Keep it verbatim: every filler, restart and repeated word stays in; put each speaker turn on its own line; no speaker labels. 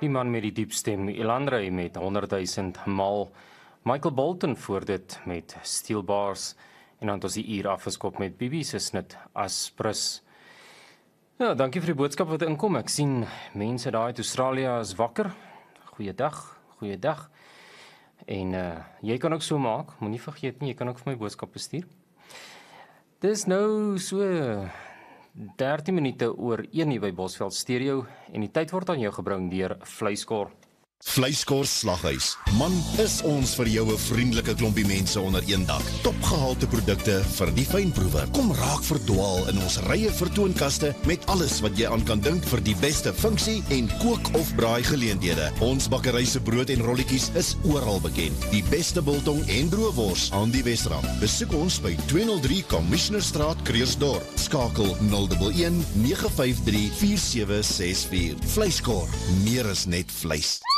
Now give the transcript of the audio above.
Die man met die diepstem, Ilan Ray met honderdduisend maal, Michael Bolton voor dit met Steel Bars, en dan het ons die uur afgeskop met Bibi se snit Aspris. Ja, dankie vir die boodskap wat inkom. Ek sien mense daar uit Australië is wakker. Goeiedag, goeiedag. En uh, jy kan ook so maak, moenie vergeet nie, jy kan ook vir my boodskappe stuur. Dis nou so dertien minute oor een hier by Bosveld Stereo en die tyd word aan jou gebring deur Vleiskor.
Vleiskor Slaghuis. Man, is ons vir jou 'n vriendelike klompie mense onder een dak. Topgehalte produkte vir die fynproewer. Kom raak verdwaal in ons rye vertoonkaste met alles wat jy aan kan dink vir die beste funksie en kook of braai geleenthede. Ons bakkery se brood en rolletjies is oral bekend. Die beste biltong en droëwors aan die Wesrand. Besoek ons by tweehonderd drie Commissionerstraat, Krugersdorp. Skakel nul een een nege vyf drie vier sewe ses vier. Vleiskor, meer is net vleis.